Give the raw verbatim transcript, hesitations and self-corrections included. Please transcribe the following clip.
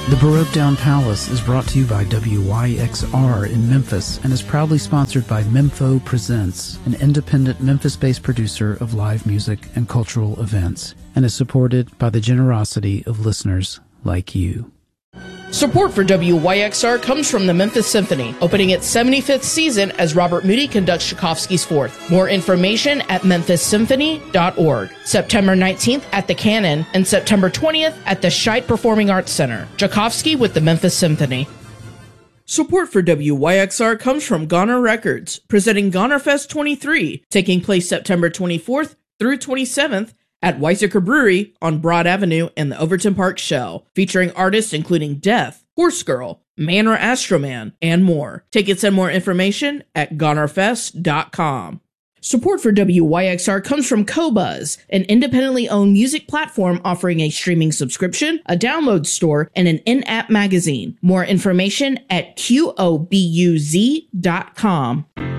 The Baroque Down Palace is brought to you by W Y X R in Memphis and is proudly sponsored by Mempho Presents, an independent Memphis-based producer of live music and cultural events, and is supported by the generosity of listeners like you. Support for W Y X R comes from the Memphis Symphony, opening its seventy-fifth season as Robert Moody conducts Tchaikovsky's Fourth. More information at memphis symphony dot org. September nineteenth at the Cannon and September twentieth at the Scheidt Performing Arts Center. Tchaikovsky with the Memphis Symphony. Support for W Y X R comes from Goner Records, presenting Goner Fest twenty-three, taking place September twenty-fourth through twenty-seventh at Weizsäcker Brewery on Broad Avenue in the Overton Park Shell, featuring artists including Death, Horse Girl, Man or Astroman, and more. Tickets and more information at goner fest dot com. Support for W Y X R comes from Qobuz, an independently owned music platform offering a streaming subscription, a download store, and an in-app magazine. More information at Q O B U Z dot com.